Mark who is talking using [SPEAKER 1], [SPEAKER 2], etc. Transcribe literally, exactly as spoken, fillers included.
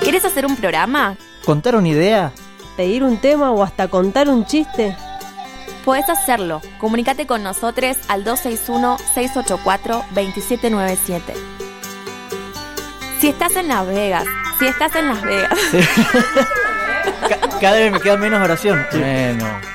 [SPEAKER 1] ¿Querés hacer un programa?
[SPEAKER 2] ¿Contar una idea?
[SPEAKER 3] ¿Pedir un tema o hasta contar un chiste?
[SPEAKER 1] Podés hacerlo. Comunicate con nosotros al dos seis uno, seis ocho cuatro, dos siete nueve siete. Si estás en Las Vegas, si estás en Las Vegas.
[SPEAKER 2] Sí. Cada vez me queda menos oración. Bueno.